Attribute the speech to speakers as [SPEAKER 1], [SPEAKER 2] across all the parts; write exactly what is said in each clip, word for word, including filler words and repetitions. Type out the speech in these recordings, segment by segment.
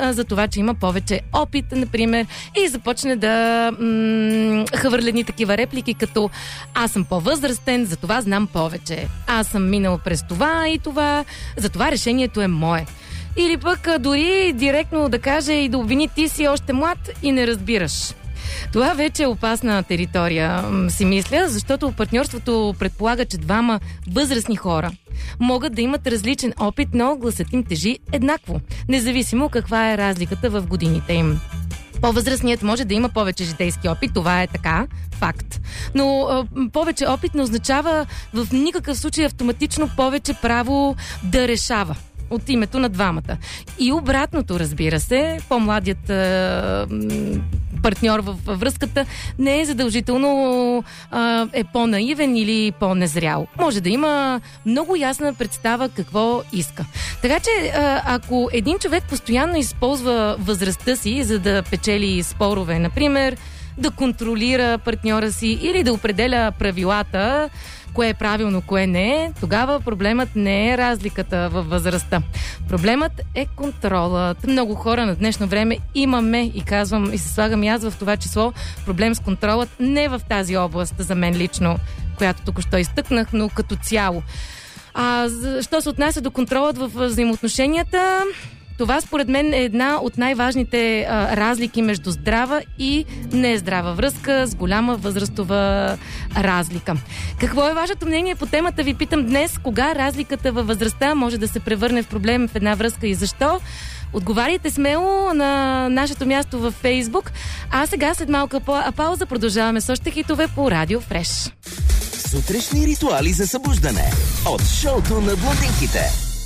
[SPEAKER 1] а, за това, че има повече опит, например, и започне да м- хвърля такива реплики, като аз съм по-възрастен, за това знам повече. Аз съм минал през това и това, за това решението е мое. Или пък а, дори директно да каже и да обвини, ти си още млад и не разбираш. Това вече е опасна територия, си мисля, защото партньорството предполага, че двама възрастни хора могат да имат различен опит, но гласът им тежи еднакво, независимо каква е разликата в годините им. По-възрастният може да има повече житейски опит, това е така, факт. Но а, повече опит не означава в никакъв случай автоматично повече право да решава от името на двамата. И обратното, разбира се, по-младият а, партньор във връзката не е задължително а, е по-наивен или по-незрял. Може да има много ясна представа какво иска. Така че, а, ако един човек постоянно използва възрастта си, за да печели спорове, например, да контролира партньора си или да определя правилата, кое е правилно, кое не е, тогава проблемът не е разликата във възрастта. Проблемът е контролът. Много хора на днешно време имаме, и казвам, и се слагам и аз в това число, проблем с контролът не в тази област, за мен лично, която тук що изтъкнах, но като цяло. А, що се отнася до контролът в взаимоотношенията, това според мен е една от най-важните а, разлики между здрава и нездрава връзка с голяма възрастова разлика. Какво е вашето мнение по темата, ви питам днес? Кога разликата във възрастта може да се превърне в проблем в една връзка и защо? Отговаряйте смело на нашето място във Фейсбук. А сега след малка пауза продължаваме с още хитове по Радио Фреш.
[SPEAKER 2] Сутрешни ритуали за събуждане от шоуто на блондинките.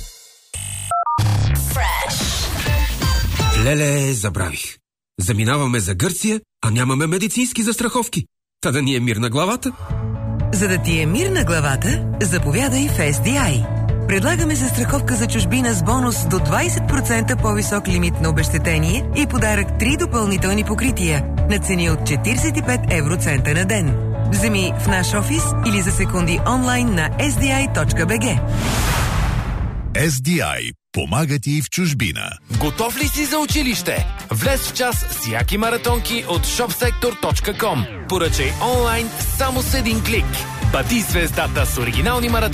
[SPEAKER 3] Леле, забравих. Заминаваме за Гърция, а нямаме медицински застраховки. Та да ни е мир на главата.
[SPEAKER 4] За да ти е мир на главата, заповядай в Ес Ди Ай. Предлагаме застраховка за чужбина с бонус до двайсет процента по-висок лимит на обезщетение и подарък три допълнителни покрития на цени от четирийсет и пет евроцента на ден. Вземи в наш офис или за секунди онлайн на ес ди ай точка би джи.
[SPEAKER 5] Ес Ди Ай помага ти в чужбина.
[SPEAKER 6] Готов ли си за училище? Влез в час с яки маратонки от шоп сектор точка ком. Поръчай онлайн само с един клик. Бъди звездата с оригинални маратонки.